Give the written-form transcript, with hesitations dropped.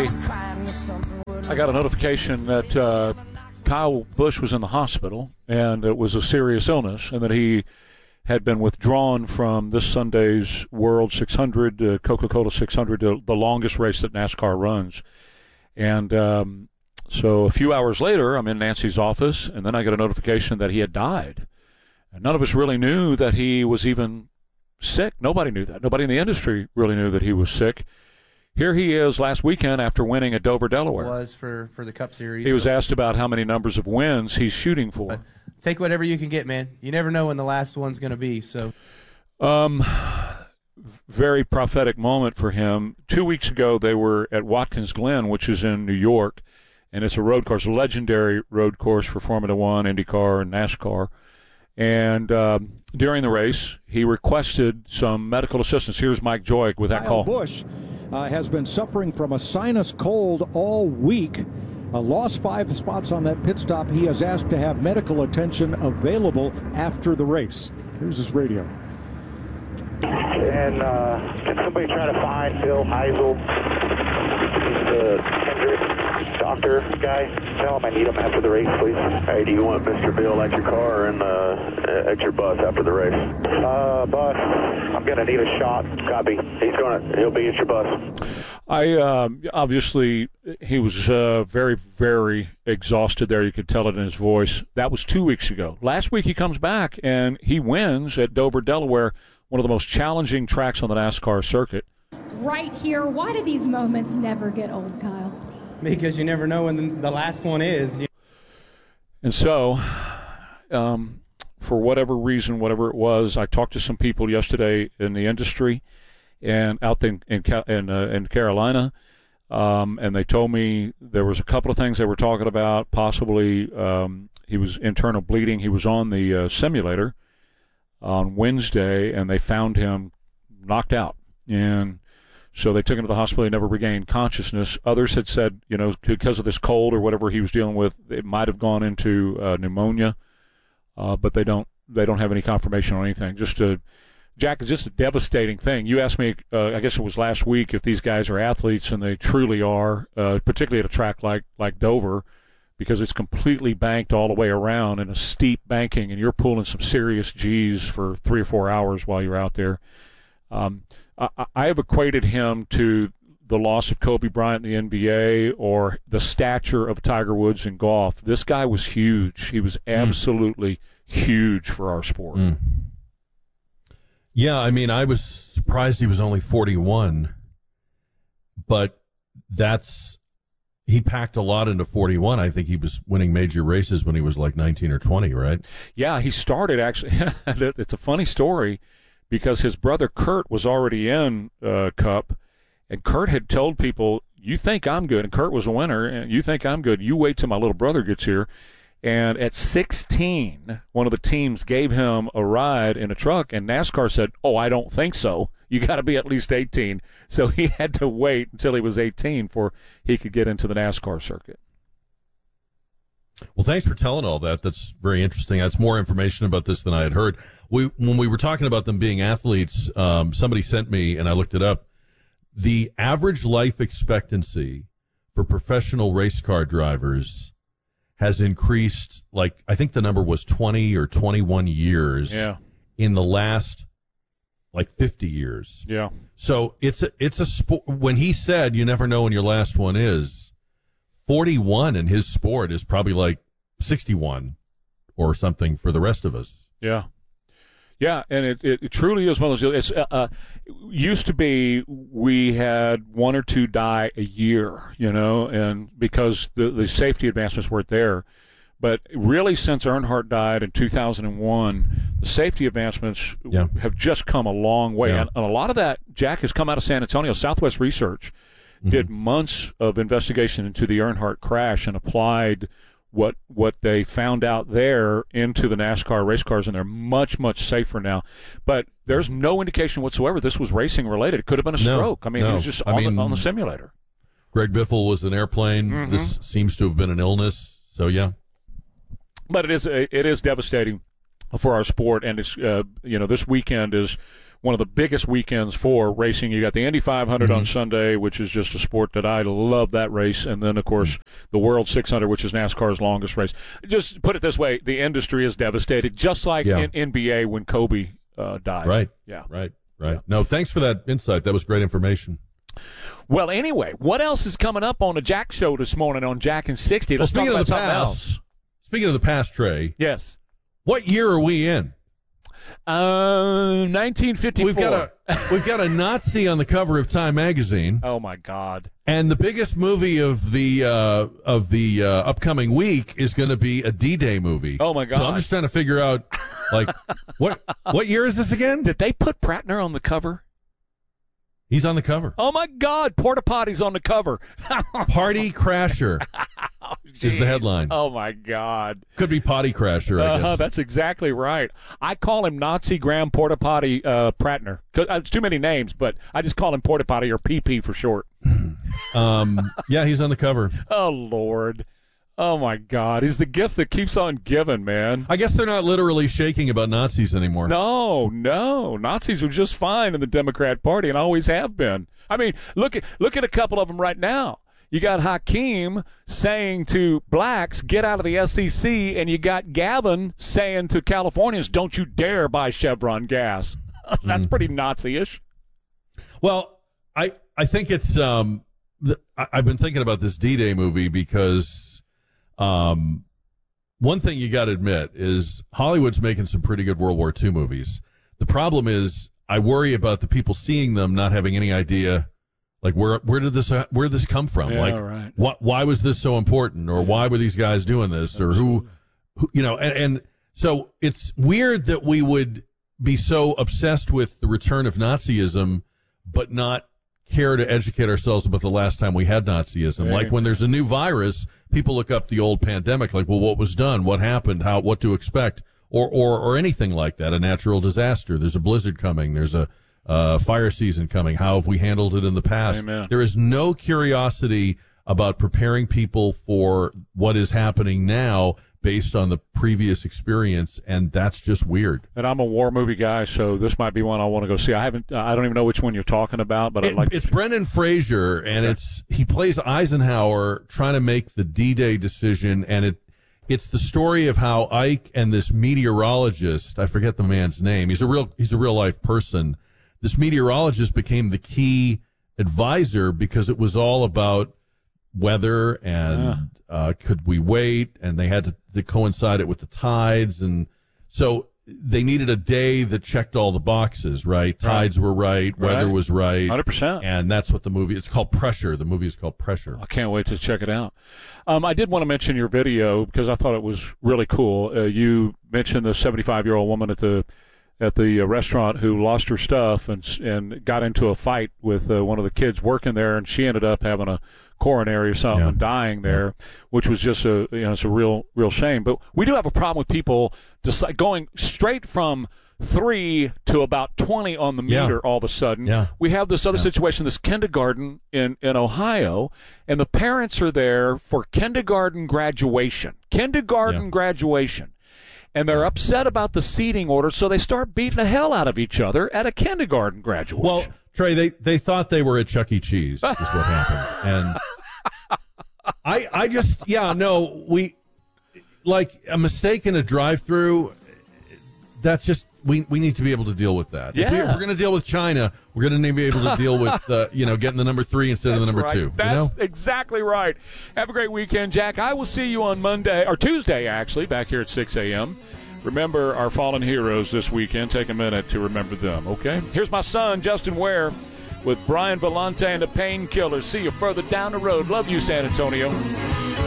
I got a notification that Kyle Busch was in the hospital, and it was a serious illness, and that he had been withdrawn from this Sunday's World 600, Coca-Cola 600, the longest race that NASCAR runs. And so a few hours later, I'm in Nancy's office, and then I get a notification that he had died. And none of us really knew that he was even sick. Nobody knew that. Nobody in the industry really knew that he was sick. Here he is last weekend after winning at Dover, Delaware. Was for the Cup Series. He was asked about how many numbers of wins he's shooting for. But take whatever you can get, man. You never know when the last one's going to be. So, very prophetic moment for him. 2 weeks ago, they were at Watkins Glen, which is in New York, and it's a road course, a legendary road course for Formula One, IndyCar, and NASCAR. And during the race, he requested some medical assistance. Here's Mike Joy with that call. Kyle Busch has been suffering from a sinus cold all week. Lost 5 spots on that pit stop. He has asked to have medical attention available after the race. Here's his radio. And can somebody try to find Bill Heisel, the Hendrick doctor guy? Tell him I need him after the race, please. Hey, do you want Mr. Bill at your car or at your bus after the race? Bus. I'm going to need a shot. Copy. He'll be at your bus. Obviously, he was very, very exhausted there. You could tell it in his voice. That was 2 weeks ago. Last week he comes back and he wins at Dover, Delaware, one of the most challenging tracks on the NASCAR circuit. Right here, why do these moments never get old, Kyle? Because you never know when the last one is. And so, for whatever reason, whatever it was, I talked to some people yesterday in the industry and out in Carolina, and they told me there was a couple of things they were talking about. Possibly he was internal bleeding. He was on the simulator on Wednesday, and they found him knocked out. And so they took him to the hospital. He never regained consciousness. Others had said, because of this cold or whatever he was dealing with, it might have gone into pneumonia, but they don't have any confirmation on anything. Jack, it's just a devastating thing. You asked me, I guess it was last week, if these guys are athletes, and they truly are, particularly at a track like Dover, because it's completely banked all the way around in a steep banking, and you're pulling some serious G's for 3 or 4 hours while you're out there. I have equated him to the loss of Kobe Bryant in the NBA or the stature of Tiger Woods in golf. This guy was huge. He was absolutely huge for our sport. Yeah, I mean, I was surprised he was only 41, but he packed a lot into 41. I think he was winning major races when he was like 19 or 20, right? Yeah, he started actually. It's a funny story because his brother Kurt was already in Cup, and Kurt had told people, you think I'm good, and Kurt was a winner, and you think I'm good, you wait till my little brother gets here. And at 16, one of the teams gave him a ride in a truck, and NASCAR said, oh, I don't think so. You got to be at least 18. So he had to wait until he was 18 before he could get into the NASCAR circuit. Well, thanks for telling all that. That's very interesting. That's more information about this than I had heard. When we were talking about them being athletes, somebody sent me, and I looked it up, the average life expectancy for professional race car drivers has increased, like, I think the number was 20 or 21 years in the last, 50 years. Yeah. So it's a sport. When he said you never know when your last one is, 41 in his sport is probably like 61 or something for the rest of us. Yeah. Yeah, and it truly is one of those. It's used to be we had 1 or 2 die a year, and because the safety advancements weren't there. But really, since Earnhardt died in 2001, the safety advancements have just come a long way. Yeah. And a lot of that, Jack, has come out of San Antonio. Southwest Research did months of investigation into the Earnhardt crash and applied what they found out there into the NASCAR race cars, and they're much, much safer now. But there's no indication whatsoever this was racing related. It could have been a stroke. I mean, it was just on the simulator. Greg Biffle was an airplane. This seems to have been an illness. So, yeah. But it is devastating for our sport, and it's this weekend is one of the biggest weekends for racing. You got the Indy 500 on Sunday, which is just a sport that I love that race. And then, of course, the World 600, which is NASCAR's longest race. Just put it this way, the industry is devastated, just like in NBA when Kobe died. Right. Yeah. Right. No, thanks for that insight. That was great information. Well, anyway, what else is coming up on the Jack Show this morning on Jack and 60? Let's talk about something else. Speaking of the past, Trey. Yes. What year are we in? 1954. We've got a Nazi on the cover of Time magazine. Oh my God! And the biggest movie of the upcoming week is going to be a D-Day movie. Oh my God! So I'm just trying to figure out, like, what year is this again? Did they put Pratner on the cover? He's on the cover. Oh my God! Porta Potty's on the cover. Party Crasher is the headline. Oh my God! Could be Potty Crasher, I guess. That's exactly right. I call him Nazi Graham Porta Potty Pratner. It's too many names, but I just call him Porta Potty or PP for short. Yeah, he's on the cover. Oh Lord! Oh my God! He's the gift that keeps on giving, man. I guess they're not literally shaking about Nazis anymore. No. Nazis are just fine in the Democrat Party and always have been. I mean, look at a couple of them right now. You got Hakeem saying to blacks, get out of the SEC, and you got Gavin saying to Californians, don't you dare buy Chevron gas. That's pretty Nazi-ish. Well, I think it's I've been thinking about this D-Day movie because one thing you got to admit is Hollywood's making some pretty good World War II movies. The problem is I worry about the people seeing them not having any idea, like where did this come from? Yeah, like right. why was this so important, or why were these guys doing this, or who you know? And so it's weird that we would be so obsessed with the return of Nazism, but not care to educate ourselves about the last time we had Nazism. Right. Like when there's a new virus, people look up the old pandemic, like, well, what was done, what happened, what to expect, or anything like that. A natural disaster. There's a blizzard coming. There's a fire season coming. How have we handled it in the past? Amen. There is no curiosity about preparing people for what is happening now based on the previous experience, and that's just weird. And I'm a war movie guy, so this might be one I want to go see. I don't even know which one you're talking about, but it's Brendan Fraser, and he plays Eisenhower trying to make the D-Day decision, and it's the story of how Ike and this meteorologist, I forget the man's name, he's a real life person. This meteorologist became the key advisor because it was all about weather and could we wait, and they had to coincide it with the tides, and so they needed a day that checked all the boxes, right? Tides were right, weather was right, 100%, and that's what it's called. Pressure. The movie is called Pressure. I can't wait to check it out. I did want to mention your video because I thought it was really cool. You mentioned the 75-year-old woman at the restaurant who lost her stuff and got into a fight with one of the kids working there, and she ended up having a coronary or something and dying there, which was just it's a real shame. But we do have a problem with people going straight from 3 to about 20 on the meter all of a sudden. Yeah. We have this other situation, this kindergarten in Ohio, and the parents are there for kindergarten graduation. Graduation. And they're upset about the seating order, so they start beating the hell out of each other at a kindergarten graduation. Well, Trey, they thought they were at Chuck E. Cheese, is what happened. And we like a mistake in a drive-through. That's just we need to be able to deal with that. Yeah. If we're going to deal with China, we're going to need to be able to deal with getting the number 3 instead of the number 2. That's exactly right. Have a great weekend, Jack. I will see you on Monday or Tuesday, actually, back here at 6 a.m. Remember our fallen heroes this weekend. Take a minute to remember them, okay? Here's my son, Justin Ware, with Brian Vellante and the Painkillers. See you further down the road. Love you, San Antonio.